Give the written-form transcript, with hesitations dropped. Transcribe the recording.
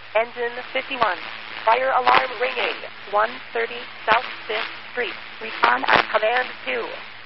Engine 51. Fire alarm ringing. 130 South 5th Street. Respond at command 2.